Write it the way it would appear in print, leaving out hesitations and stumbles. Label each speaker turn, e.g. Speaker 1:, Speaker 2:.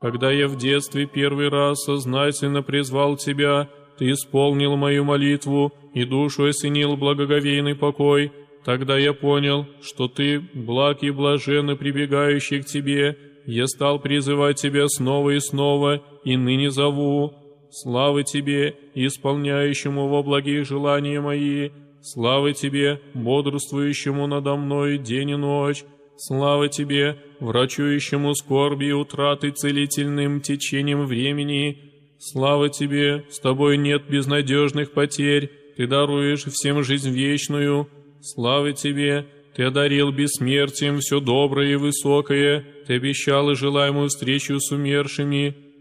Speaker 1: Когда я в детстве первый раз сознательно призвал Тебя, Ты исполнил мою молитву и душу осенил благоговейный покой. Тогда я понял, что Ты благ и блаженный, прибегающий к Тебе. Я стал призывать Тебя снова и снова, и ныне зову. Слава Тебе, исполняющему во благих желания мои. Слава Тебе, бодрствующему надо мной день и ночь. Слава Тебе, врачующему скорби и утраты целительным течением времени. Слава Тебе, с Тобой нет безнадежных потерь, Ты даруешь всем жизнь вечную. Слава Тебе, Ты одарил бессмертием все доброе и высокое, Ты обещал и желаемую встречу с умершими.